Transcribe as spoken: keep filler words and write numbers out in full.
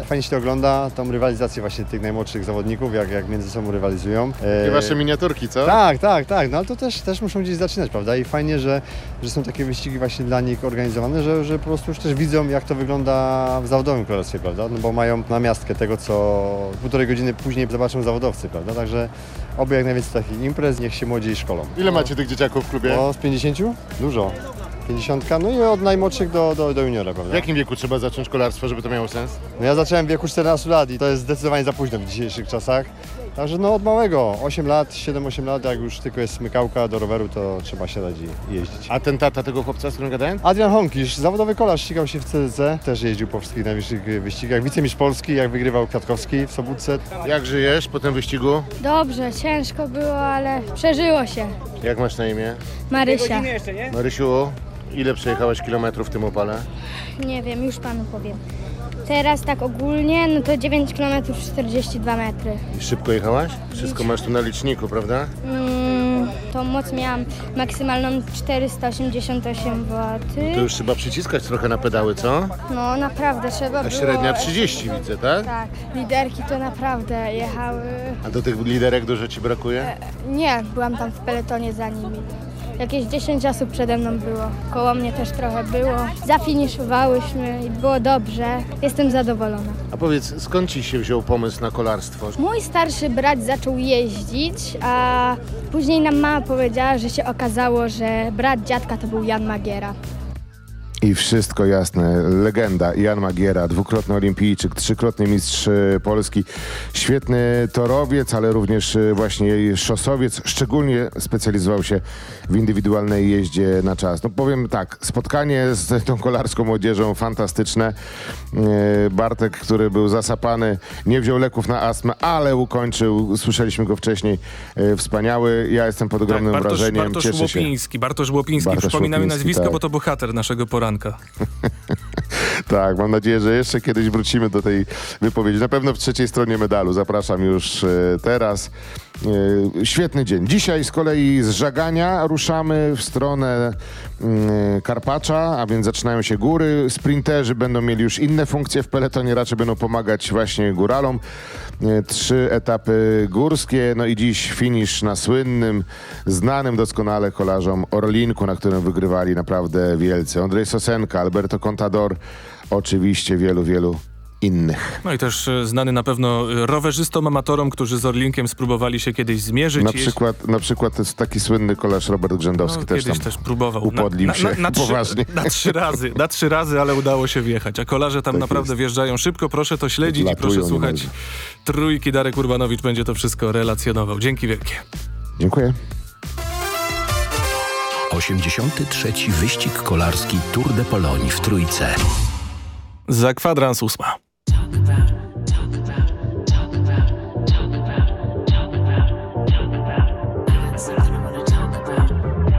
Fajnie się to ogląda, tą rywalizację właśnie tych najmłodszych zawodników, jak, jak między sobą rywalizują. I wasze miniaturki, co? Tak, tak, tak, no ale to też, też muszą gdzieś zaczynać, prawda? I fajnie, że, że są takie wyścigi właśnie dla nich organizowane, że, że po prostu już też widzą, jak to wygląda w zawodowym kolarstwie, prawda? No bo mają namiastkę tego, co półtorej godziny później zobaczą zawodowcy, prawda? Także oby jak najwięcej takich imprez, niech się młodziej szkolą. Ile macie tych dzieciaków w klubie? O, z pięćdziesięciu? Dużo. pięćdziesiątka, no i od najmłodszych do, do, do juniora, W prawda? jakim wieku trzeba zacząć kolarstwo, żeby to miało sens? No ja zacząłem w wieku czternastu lat i to jest zdecydowanie za późno w dzisiejszych czasach. Także no od małego, osiem lat, siedem osiem lat, jak już tylko jest smykałka do roweru, to trzeba siadać i, i jeździć. A ten tata tego chłopca, z którym gadałem? Adrian Honkisz, zawodowy kolarz, ścigał się w C D C, też jeździł po wszystkich najwyższych wyścigach. Wicemistrz Polski, jak wygrywał Kwiatkowski w Sobótce. Jak żyjesz po tym wyścigu? Dobrze, ciężko było, ale przeżyło się. Jak masz na imię? Marysia. Marysiu, ile przejechałaś kilometrów w tym opale? Nie wiem, już panu powiem. Teraz tak ogólnie, no to dziewięć kilometrów czterdzieści dwa metry. I szybko jechałaś? Wszystko masz tu na liczniku, prawda? Mm, tą moc miałam maksymalną czterysta osiemdziesiąt osiem watów. To już trzeba przyciskać trochę na pedały, co? No naprawdę trzeba A było... średnia trzydzieści widzę, tak? Tak, liderki to naprawdę jechały... A do tych liderek dużo ci brakuje? Nie, byłam tam w peletonie za nimi. Jakieś dziesięć osób przede mną było. Koło mnie też trochę było. Zafiniszowałyśmy i było dobrze. Jestem zadowolona. A powiedz, skąd ci się wziął pomysł na kolarstwo? Mój starszy brat zaczął jeździć, a później nam mama powiedziała, że się okazało, że brat dziadka to był Jan Magiera. I wszystko jasne. Legenda Jan Magiera, dwukrotny olimpijczyk, trzykrotny mistrz Polski, świetny torowiec, ale również właśnie szosowiec. Szczególnie specjalizował się w indywidualnej jeździe na czas. No powiem tak, spotkanie z tą kolarską młodzieżą fantastyczne. Bartek, który był zasapany, nie wziął leków na astmę, ale ukończył, słyszeliśmy go wcześniej, wspaniały. Ja jestem pod ogromnym tak, Bartosz, wrażeniem. Bartosz Cieszę Łopiński. się. Bartosz Łopiński. Bartosz Przypominamy Łopiński, nazwisko, tak. bo to bohater naszego poranka. Tak, mam nadzieję, że jeszcze kiedyś wrócimy do tej wypowiedzi. Na pewno w trzeciej stronie medalu. Zapraszam już e, teraz. E, świetny dzień. Dzisiaj z kolei z Żagania ruszamy w stronę e, Karpacza, a więc zaczynają się góry. Sprinterzy będą mieli już inne funkcje w peletonie, raczej będą pomagać właśnie góralom. E, trzy etapy górskie, no i dziś finisz na słynnym, znanym doskonale kolarzom Orlinku, na którym wygrywali naprawdę wielcy. Andrzej Sosenka, Alberto Contador, oczywiście wielu, wielu innych. No i też e, znany na pewno rowerzystom, amatorom, którzy z Orlinkiem spróbowali się kiedyś zmierzyć. Na Jeździ- przykład, na przykład jest taki słynny kolarz Robert Grzędowski, No, też kiedyś tam też próbował. upodlił się na, na, trzy, poważnie. na trzy razy, na trzy razy, ale udało się wjechać. A kolarze tam Tak naprawdę jest. wjeżdżają szybko. Proszę to śledzić i Latują proszę słuchać niemalże. trójki. Darek Urbanowicz będzie to wszystko relacjonował. Dzięki wielkie. Dziękuję. osiemdziesiąty trzeci wyścig kolarski Tour de Pologne w Trójce. Za kwadrans ósma.